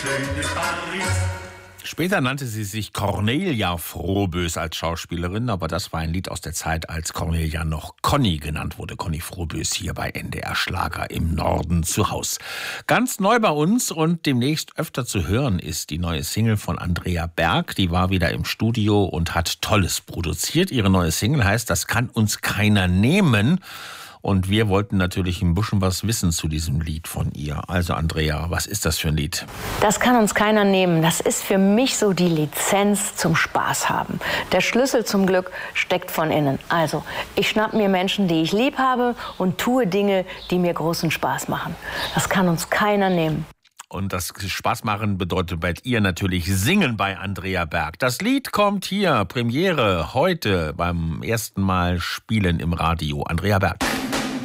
schönes Paris. Später nannte sie sich Cornelia Frohbös als Schauspielerin, aber das war ein Lied aus der Zeit, als Cornelia noch Conny genannt wurde. Conny Frohbös hier bei NDR Schlager im Norden zu Haus. Ganz neu bei uns und demnächst öfter zu hören ist die neue Single von Andrea Berg. Die war wieder im Studio und hat Tolles produziert. Ihre neue Single heißt "Das kann uns keiner nehmen". Und wir wollten natürlich ein bisschen was wissen zu diesem Lied von ihr. Also Andrea, was ist das für ein Lied? Das kann uns keiner nehmen. Das ist für mich so die Lizenz zum Spaß haben. Der Schlüssel zum Glück steckt von innen. Also, ich schnapp mir Menschen, die ich lieb habe und tue Dinge, die mir großen Spaß machen. Das kann uns keiner nehmen. Und das Spaß machen bedeutet bei ihr natürlich Singen bei Andrea Berg. Das Lied kommt hier, Premiere, heute beim ersten Mal spielen im Radio. Andrea Berg.